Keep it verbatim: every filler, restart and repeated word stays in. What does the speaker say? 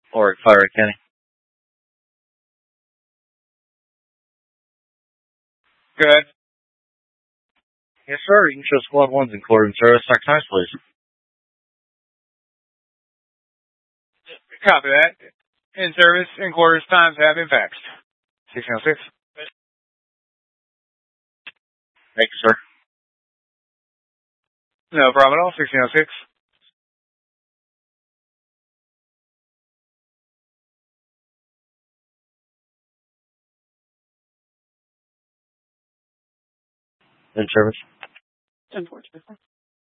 Or Fire County. Good. Yes, sir. You can show Squad one's in court and service. Talk times, please. Copy that. In service, in quarters, times have been faxed. sixteen oh six. Thank you, sir. No problem at all. sixteen oh six. In service. ten fourteen.